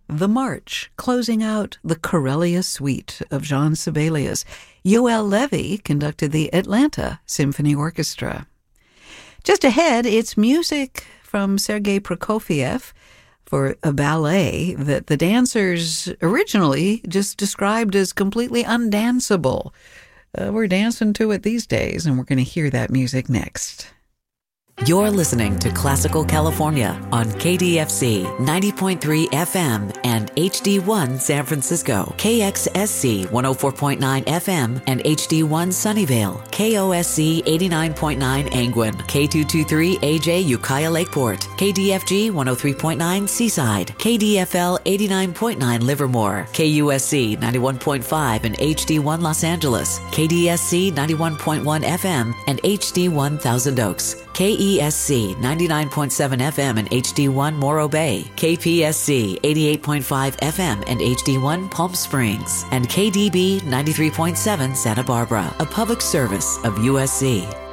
The March, closing out the Corellia Suite of Jean Sibelius. Yoel Levy conducted the Atlanta Symphony Orchestra. Just ahead, it's music from Sergei Prokofiev for a ballet that the dancers originally just described as completely undanceable. We're dancing to it these days, and we're going to hear that music next. You're listening to Classical California on KDFC 90.3 FM and HD1 San Francisco, KXSC 104.9 FM and HD1 Sunnyvale, KOSC 89.9 Angwin, K223 AJ Ukiah Lakeport, KDFG 103.9 Seaside, KDFL 89.9 Livermore, KUSC 91.5 and HD1 Los Angeles, KDSC 91.1 FM and HD1 Thousand Oaks, KESC 99.7 FM and HD1 Morro Bay, KPSC 88.5 FM and HD1 Palm Springs, and KDB 93.7 Santa Barbara, a public service of USC.